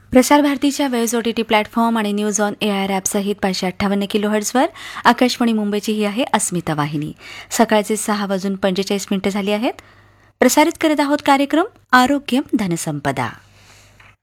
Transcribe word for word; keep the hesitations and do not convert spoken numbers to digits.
प्रसार भारतीच्या waves OTT platform आणि न्यूज ऑन एआर ॲपसहित पाचशे अठ्ठावन्न किलो हर्ट्झवर आकाशवाणी मुंबईची ही आहे अस्मिता वाहिनी. सकाळचे सहा वाजून पंचेचाळीस मिनिटं झाली आहेत. प्रसारित करत आहोत कार्यक्रम आरोग्यम धनसंपदा.